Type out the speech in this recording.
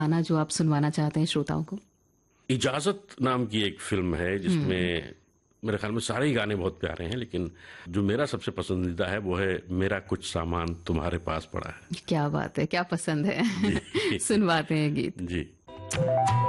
गाना जो आप सुनवाना चाहते हैं श्रोताओं को? इजाजत नाम की एक फिल्म है जिसमें मेरे ख्याल में सारे ही गाने बहुत प्यारे हैं, लेकिन जो मेरा सबसे पसंदीदा है वो है मेरा कुछ सामान तुम्हारे पास पड़ा है। क्या बात है, क्या पसंद है। जी। सुनवाते हैं गीत। जी।